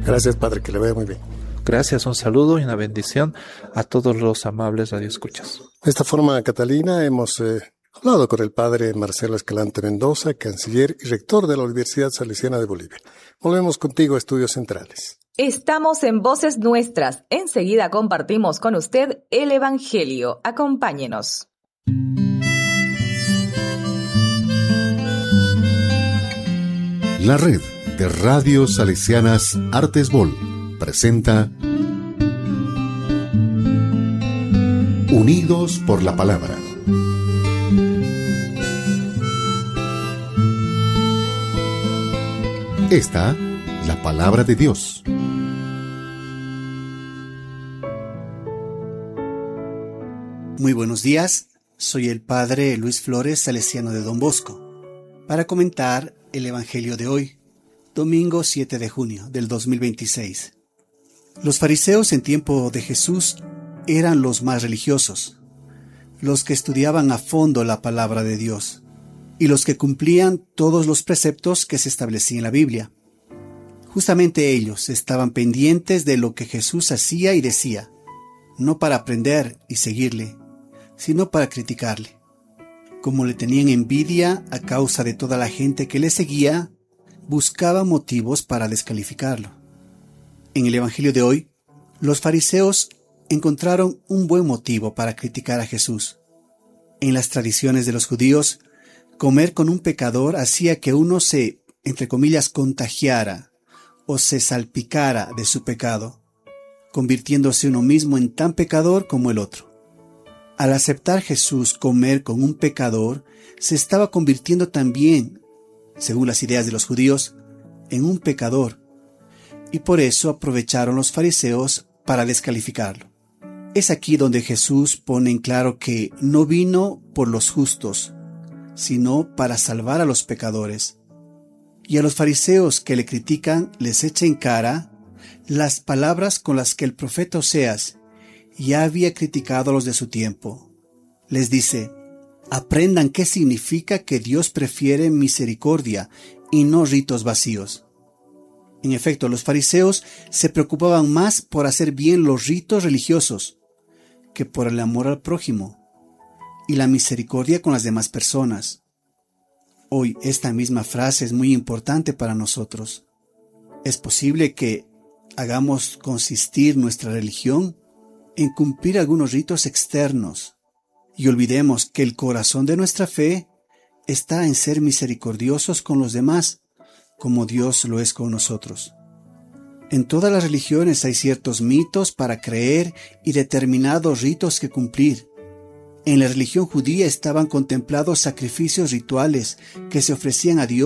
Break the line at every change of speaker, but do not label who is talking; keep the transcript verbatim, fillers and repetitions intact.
Gracias, Padre, que le vaya muy bien.
Gracias, un saludo y una bendición a todos los amables radioescuchas.
De esta forma, Catalina, hemos eh, hablado con el Padre Marcelo Escalante Mendoza, canciller y rector de la Universidad Salesiana de Bolivia. Volvemos contigo a Estudios Centrales.
Estamos en Voces Nuestras. Enseguida compartimos con usted el Evangelio. Acompáñenos.
La red de radios salesianas Artesbol presenta Unidos por la Palabra. Esta, la palabra de Dios.
Muy buenos días, soy el Padre Luis Flores, salesiano de Don Bosco, para comentar el Evangelio de hoy, domingo siete de junio del dos mil veintiséis. Los fariseos en tiempo de Jesús eran los más religiosos, los que estudiaban a fondo la palabra de Dios y los que cumplían todos los preceptos que se establecían en la Biblia. Justamente ellos estaban pendientes de lo que Jesús hacía y decía, no para aprender y seguirle, sino para criticarle. Como le tenían envidia a causa de toda la gente que le seguía, buscaban motivos para descalificarlo. En el Evangelio de hoy, los fariseos encontraron un buen motivo para criticar a Jesús. En las tradiciones de los judíos, comer con un pecador hacía que uno se, entre comillas, contagiara o se salpicara de su pecado, convirtiéndose uno mismo en tan pecador como el otro. Al aceptar Jesús comer con un pecador, se estaba convirtiendo también, según las ideas de los judíos, en un pecador, y por eso aprovecharon los fariseos para descalificarlo. Es aquí donde Jesús pone en claro que no vino por los justos, sino para salvar a los pecadores. Y a los fariseos que le critican les echa en cara las palabras con las que el profeta Oseas ya había criticado a los de su tiempo. Les dice, aprendan qué significa que Dios prefiere misericordia y no ritos vacíos. En efecto, los fariseos se preocupaban más por hacer bien los ritos religiosos que por el amor al prójimo y la misericordia con las demás personas. Hoy esta misma frase es muy importante para nosotros. Es posible que hagamos consistir nuestra religión en cumplir algunos ritos externos y olvidemos que el corazón de nuestra fe está en ser misericordiosos con los demás, como Dios lo es con nosotros. En todas las religiones hay ciertos mitos para creer y determinados ritos que cumplir. En la religión judía estaban contemplados sacrificios rituales que se ofrecían a Dios